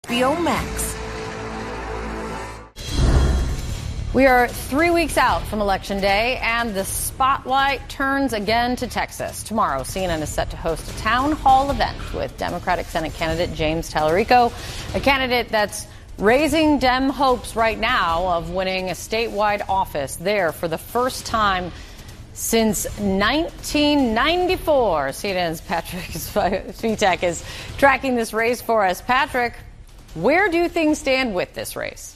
HBO Max. We are 3 weeks out from Election Day, and the spotlight turns again to Texas. Tomorrow, CNN is set to host a town hall event with Democratic Senate candidate James Tallarico, a candidate that's raising Dem hopes right now of winning a statewide office there for the first time since 1994. CNN's Patrick Svitek is tracking this race for us. Patrick, where do things stand with this race?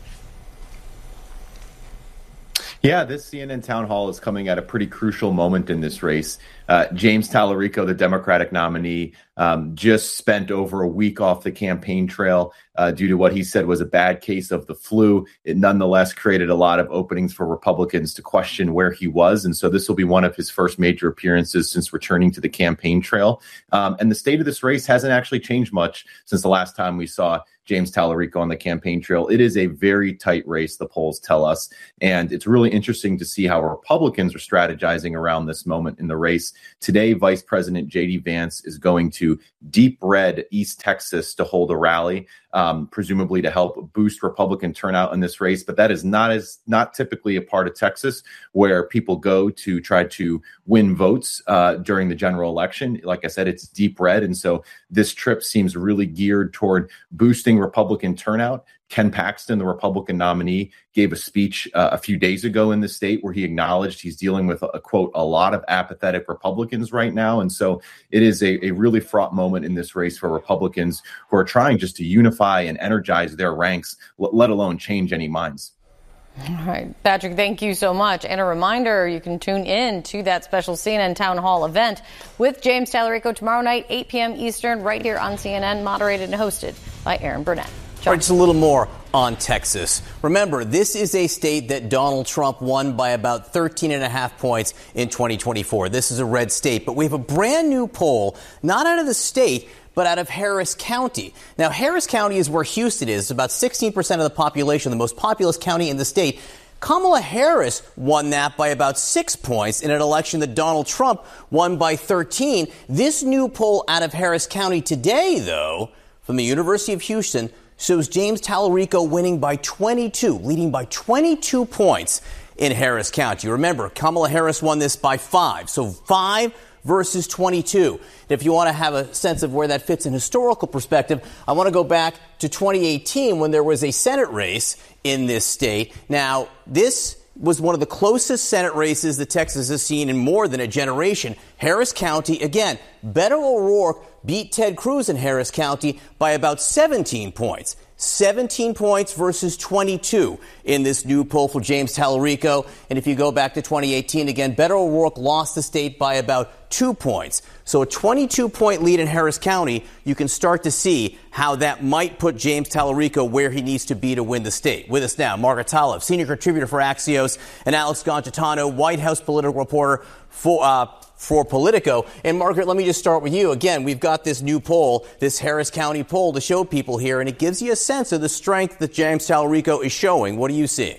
Yeah, this CNN town hall is coming at a pretty crucial moment in this race. James Tallarico, the Democratic nominee, just spent over a week off the campaign trail due to what he said was a bad case of the flu. It nonetheless created a lot of openings for Republicans to question where he was. And so this will be one of his first major appearances since returning to the campaign trail. And the state of this race hasn't actually changed much since the last time we saw James Tallarico on the campaign trail. It is a very tight race, the polls tell us. And it's really interesting to see how Republicans are strategizing around this moment in the race. Today, Vice President J.D. Vance is going to deep red East Texas to hold a rally, presumably to help boost Republican turnout in this race. But that is not typically a part of Texas where people go to try to win votes during the general election. Like I said, it's deep red. And so this trip seems really geared toward boosting Republican turnout. Ken Paxton, the Republican nominee, gave a speech a few days ago in the state where he acknowledged he's dealing with, quote, a lot of apathetic Republicans right now. And so it is a really fraught moment in this race for Republicans who are trying just to unify and energize their ranks, let alone change any minds. All right, Patrick, thank you so much. And a reminder, you can tune in to that special CNN Town Hall event with James Tallarico tomorrow night, 8 p.m. Eastern, right here on CNN, moderated and hosted by Aaron Burnett. All right, just a little more on Texas. Remember, this is a state that Donald Trump won by about 13.5 points in 2024. This is a red state, but we have a brand new poll, not out of the state, but out of Harris County. Now, Harris County is where Houston is, about 16% of the population, the most populous county in the state. Kamala Harris won that by about 6 points in an election that Donald Trump won by 13. This new poll out of Harris County today, though, from the University of Houston, shows James Tallarico winning by 22, leading by 22 points in Harris County. Remember, Kamala Harris won this by 5, so 5 versus 22. And if you want to have a sense of where that fits in historical perspective, I want to go back to 2018 when there was a Senate race in this state. Now, this was one of the closest Senate races that Texas has seen in more than a generation. Harris County, again, Beto O'Rourke beat Ted Cruz in Harris County by about 17 points. 17 points versus 22 in this new poll for James Tallarico. And if you go back to 2018, again, Beto O'Rourke lost the state by about 2 points. So a 22-point lead in Harris County, you can start to see how that might put James Tallarico where he needs to be to win the state. With us now, Margaret Talev, senior contributor for Axios, and Alex Goncitano, White House political reporter for Politico. And Margaret, let me just start with you. Again, we've got this new poll, this Harris County poll to show people here, and it gives you a sense of the strength that James Tallarico is showing. What are you seeing?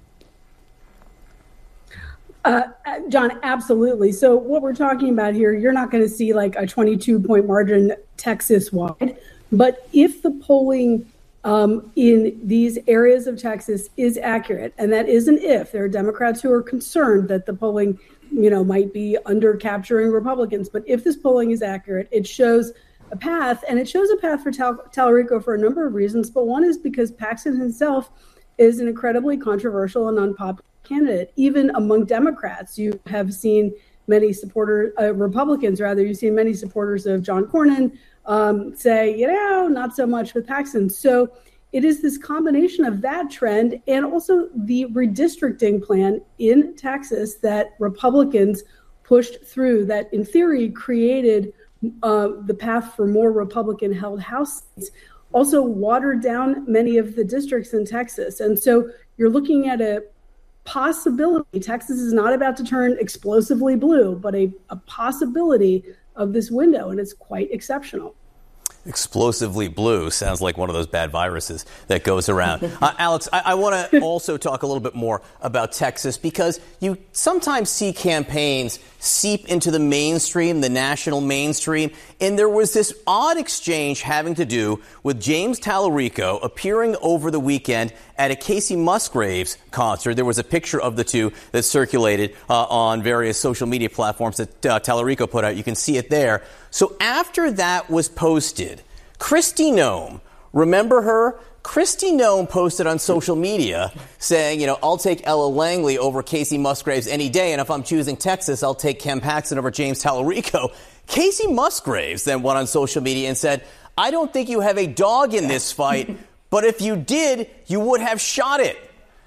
John, absolutely. So what we're talking about here, you're not going to see like a 22-point margin Texas-wide. But if the polling in these areas of Texas is accurate, and that is an if, there are Democrats who are concerned that the polling might be under capturing Republicans. But if this polling is accurate, it shows a path, and it shows a path for Tallarico for a number of reasons. But one is because Paxton himself is an incredibly controversial and unpopular candidate. Even among Democrats, you have seen many Republicans, you've seen many supporters of John Cornyn say, not so much with Paxton. So it is this combination of that trend and also the redistricting plan in Texas that Republicans pushed through that, in theory, created the path for more Republican-held House seats, also watered down many of the districts in Texas. And so you're looking at a possibility. Texas is not about to turn explosively blue, but a possibility of this window, and it's quite exceptional. Explosively blue sounds like one of those bad viruses that goes around. Alex, I want to also talk a little bit more about Texas, because you sometimes see campaigns seep into the mainstream, the national mainstream. And there was this odd exchange having to do with James Tallarico appearing over the weekend at a Casey Musgraves concert. There was a picture of the two that circulated on various social media platforms that Tallarico put out. You can see it there. So after that was posted, Kristi Noem, remember her? Kristi Noem posted on social media saying, I'll take Ella Langley over Casey Musgraves any day, and if I'm choosing Texas, I'll take Ken Paxton over James Tallarico. Casey Musgraves then went on social media and said, I don't think you have a dog in this fight, but if you did, you would have shot it.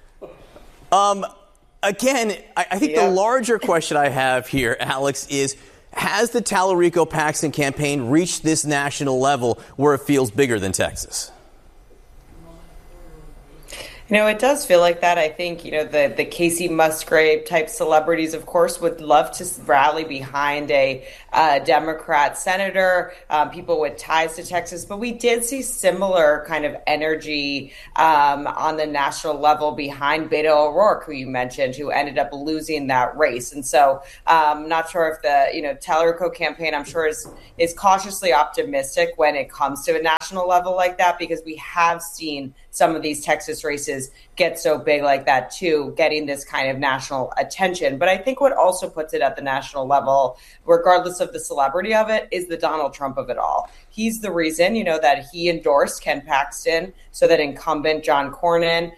Again, I think the larger question I have here, Alex, is, has the Tallarico-Paxton campaign reached this national level where it feels bigger than Texas? It does feel like that. I think, the Casey Musgrave type celebrities, of course, would love to rally behind a Democrat senator, people with ties to Texas. But we did see similar kind of energy on the national level behind Beto O'Rourke, who you mentioned, who ended up losing that race. And so I'm not sure if the, Tallarico campaign, I'm sure is cautiously optimistic when it comes to a national level like that, because we have seen some of these Texas races get so big like that too, getting this kind of national attention. But I think what also puts it at the national level, regardless of the celebrity of it, is the Donald Trump of it all. He's the reason, that he endorsed Ken Paxton so that incumbent John Cornyn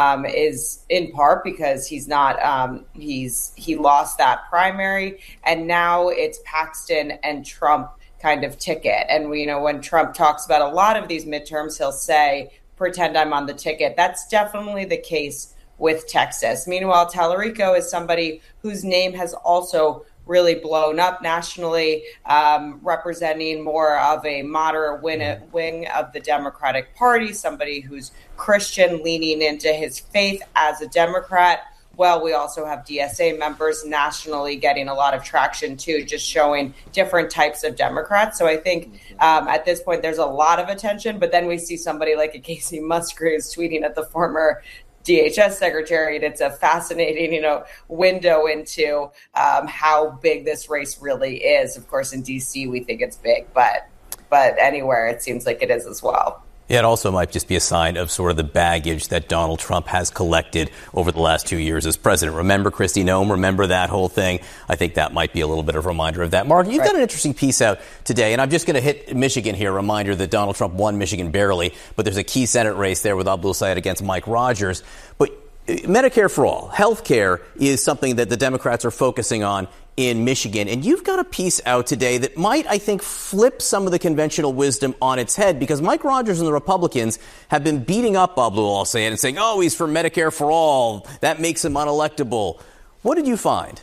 is in part because he's not, he lost that primary. And now it's Paxton and Trump kind of ticket. And when Trump talks about a lot of these midterms, he'll say, pretend I'm on the ticket. That's definitely the case with Texas. Meanwhile, Tallarico is somebody whose name has also really blown up nationally, representing more of a moderate wing of the Democratic Party, somebody who's Christian, leaning into his faith as a Democrat. Well, we also have DSA members nationally getting a lot of traction, too, just showing different types of Democrats. So I think at this point, there's a lot of attention. But then we see somebody like a Casey Musgraves tweeting at the former DHS secretary. And it's a fascinating, window into how big this race really is. Of course, in D.C., we think it's big, but anywhere it seems like it is as well. Yeah, it also might just be a sign of sort of the baggage that Donald Trump has collected over the last 2 years as president. Remember Kristi Noem? Remember that whole thing? I think that might be a little bit of a reminder of that. Mark, you've got an interesting piece out today, and I'm just going to hit Michigan here. Reminder that Donald Trump won Michigan barely, but there's a key Senate race there with Abdul Sayed against Mike Rogers. But Medicare for all, health care is something that the Democrats are focusing on in Michigan. And you've got a piece out today that might, I think, flip some of the conventional wisdom on its head, because Mike Rogers and the Republicans have been beating up Abdul Sayed and saying, he's for Medicare for all. That makes him unelectable. What did you find?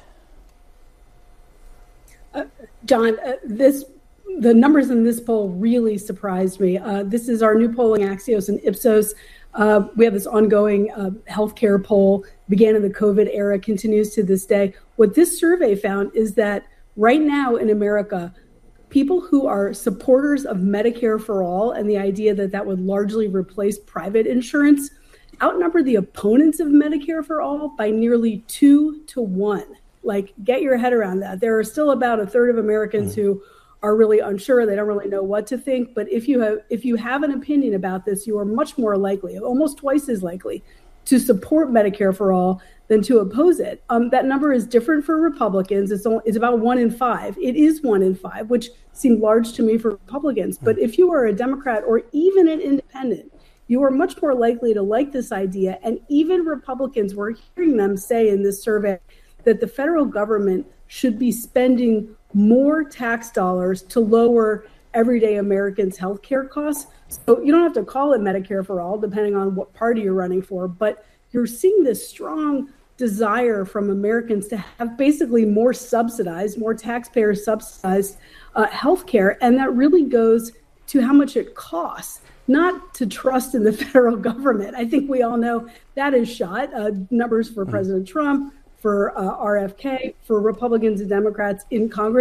John, the numbers in this poll really surprised me. This is our new polling, Axios and Ipsos. We have this ongoing healthcare poll, began in the COVID era, continues to this day. What this survey found is that right now in America, people who are supporters of Medicare for all and the idea that that would largely replace private insurance outnumber the opponents of Medicare for all by nearly 2-1. Like, get your head around that. There are still about a third of Americans who are really unsure. They don't really know what to think. But if you have an opinion about this, you are much more likely, almost twice as likely, to support Medicare for all than to oppose it. That number is different for Republicans. It's about 1 in 5. It is 1 in 5, which seemed large to me for Republicans. But if you are a Democrat or even an independent, you are much more likely to like this idea. And even Republicans, we're hearing them say in this survey that the federal government should be spending more tax dollars to lower everyday Americans' health care costs. So you don't have to call it Medicare for all, depending on what party you're running for, but you're seeing this strong desire from Americans to have basically more taxpayer subsidized health care. And that really goes to how much it costs, not to trust in the federal government. I think we all know that is shot. Numbers for President Trump, for RFK, for Republicans and Democrats in Congress,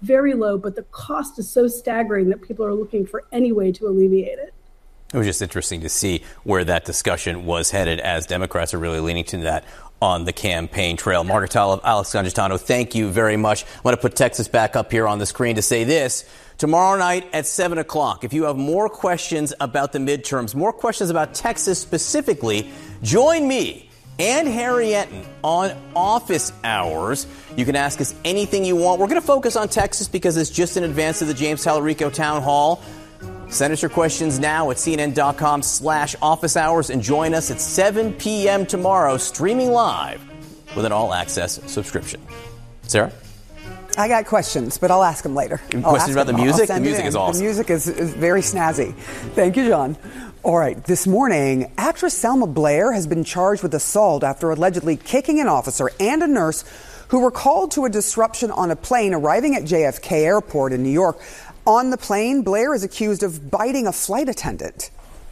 very low, but the cost is so staggering that people are looking for any way to alleviate it. It was just interesting to see where that discussion was headed as Democrats are really leaning to that on the campaign trail. Margaret Tallov, Alex Gangitano, thank you very much. I'm going to put Texas back up here on the screen to say this. Tomorrow night at 7 o'clock, if you have more questions about the midterms, more questions about Texas specifically, join me and Harry Enton on Office Hours. You can ask us anything you want. We're going to focus on Texas because it's just in advance of the James Tallarico Town Hall. Send us your questions now at CNN.com/office hours and join us at 7 p.m. tomorrow, streaming live with an all-access subscription. Sarah? I got questions, but I'll ask them later. Questions about the music? The music is awesome. The music is very snazzy. Thank you, John. All right, this morning, actress Selma Blair has been charged with assault after allegedly kicking an officer and a nurse who were called to a disruption on a plane arriving at JFK Airport in New York. On the plane, Blair is accused of biting a flight attendant.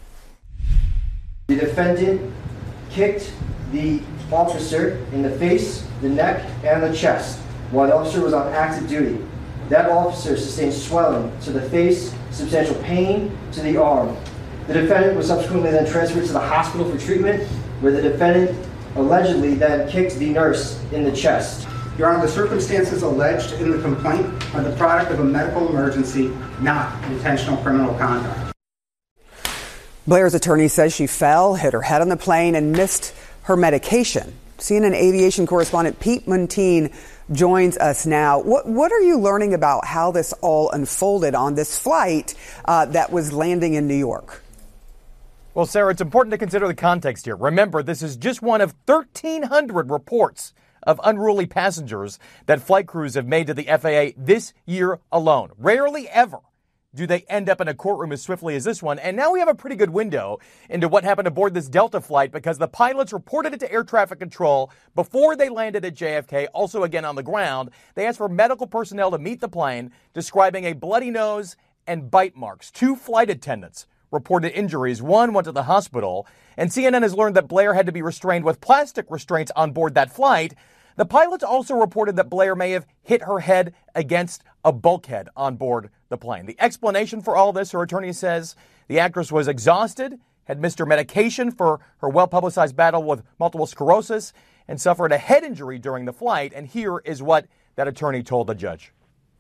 The defendant kicked the officer in the face, the neck, and the chest while the officer was on active duty. That officer sustained swelling to the face, substantial pain to the arm. The defendant was subsequently then transferred to the hospital for treatment, where the defendant allegedly then kicked the nurse in the chest. Your Honor, the circumstances alleged in the complaint are the product of a medical emergency, not intentional criminal conduct. Blair's attorney says she fell, hit her head on the plane, and missed her medication. CNN aviation correspondent Pete Muntean joins us now. What are you learning about how this all unfolded on this flight that was landing in New York? Well, Sarah, it's important to consider the context here. Remember, this is just one of 1,300 reports of unruly passengers that flight crews have made to the FAA this year alone. Rarely ever do they end up in a courtroom as swiftly as this one. And now we have a pretty good window into what happened aboard this Delta flight because the pilots reported it to air traffic control before they landed at JFK, also again on the ground. They asked for medical personnel to meet the plane, describing a bloody nose and bite marks. 2 flight attendants reported injuries. 1 went to the hospital. And CNN has learned that Blair had to be restrained with plastic restraints on board that flight. The pilots also reported that Blair may have hit her head against a bulkhead on board the plane. The explanation for all this, her attorney says, the actress was exhausted, had missed her medication for her well-publicized battle with multiple sclerosis, and suffered a head injury during the flight. And here is what that attorney told the judge.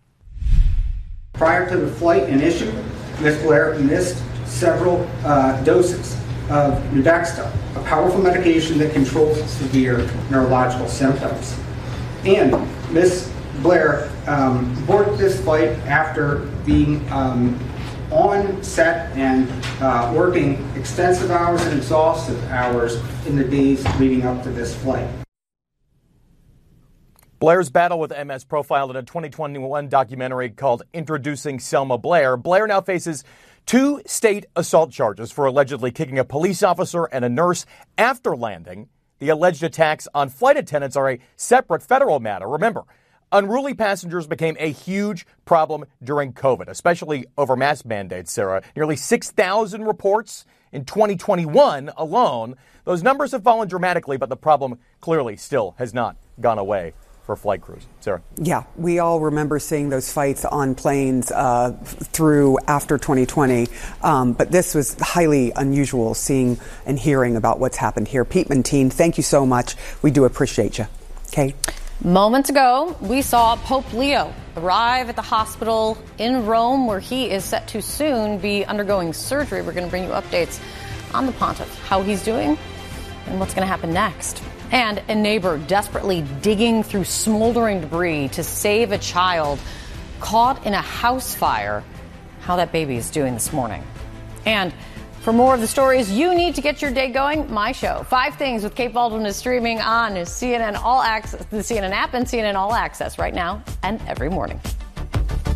Prior to the flight in issue, Ms. Blair missed several doses of Nuedexta, a powerful medication that controls severe neurological symptoms. And Ms. Blair boarded this flight after being on set and working extensive hours and exhaustive hours in the days leading up to this flight. Blair's battle with MS profiled in a 2021 documentary called Introducing Selma Blair. Blair now faces 2 state assault charges for allegedly kicking a police officer and a nurse after landing. The alleged attacks on flight attendants are a separate federal matter. Remember, unruly passengers became a huge problem during COVID, especially over mask mandates, Sarah. Nearly 6,000 reports in 2021 alone. Those numbers have fallen dramatically, but the problem clearly still has not gone away for flight crews. Sarah? Yeah, we all remember seeing those fights on planes through after 2020. But this was highly unusual, seeing and hearing about what's happened here. Pete Muntean, thank you so much. We do appreciate you. Okay. Moments ago, we saw Pope Leo arrive at the hospital in Rome, where he is set to soon be undergoing surgery. We're going to bring you updates on the pontiff, how he's doing, and what's going to happen next. And a neighbor desperately digging through smoldering debris to save a child caught in a house fire. How that baby is doing this morning. And for more of the stories you need to get your day going, my show, 5 Things with Kate Baldwin, is streaming on CNN All Access, the CNN app, and CNN All Access right now and every morning.